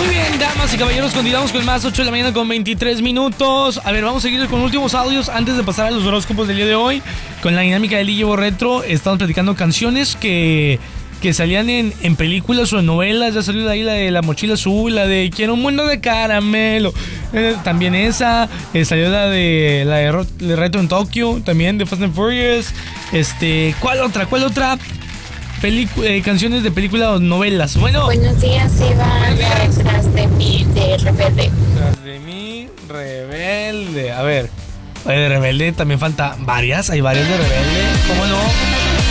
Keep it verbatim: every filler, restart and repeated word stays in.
Muy bien, damas y caballeros, continuamos con más, ocho de la mañana con veintitrés minutos. A ver, vamos a seguir con últimos audios antes de pasar a los horóscopos del día de hoy. Con la dinámica del Llevo Retro, estamos platicando canciones que, que salían en, en películas o en novelas. Ya salió de ahí la de La Mochila Azul, la de Quiero un mundo de caramelo. Eh, también esa, eh, salió la de la de, Ro- de Retro en Tokio, también de Fast and Furious. Este, ¿cuál otra? ¿Cuál otra? Pelicu- eh, canciones de películas o novelas. Bueno. Buenos días, Iván. Detrás de mí, de Rebelde. Detrás de mí, Rebelde. A ver, oye, de Rebelde también falta varias. Hay varias de Rebelde. ¿Cómo no?